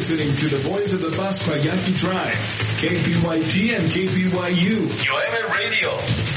listening to the voice of the Pascua Yaqui tribe, KPYT and KPYU. UM Radio.